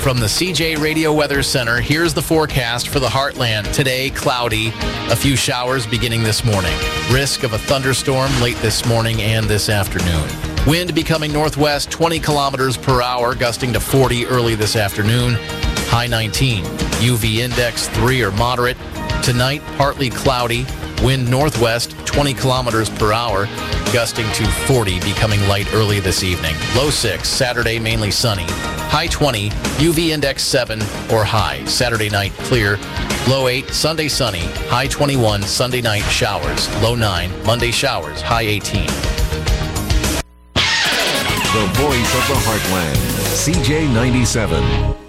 From the CJ Radio Weather Center, here's the forecast for the Heartland. Today, cloudy, a few showers beginning this morning. Risk of a thunderstorm late this morning and this afternoon. Wind becoming northwest 20 kilometers per hour, gusting to 40 early this afternoon. High 19. UV index 3 or moderate. Tonight, partly cloudy. Wind northwest 20 kilometers per hour, gusting to 40, becoming light early this evening. Low 6. Saturday, mainly sunny. High 20, UV index 7 or high. Saturday night, clear. Low 8, Sunday sunny. High 21, Sunday night showers. Low 9, Monday showers. High 18. The voice of the Heartland, CJ 97.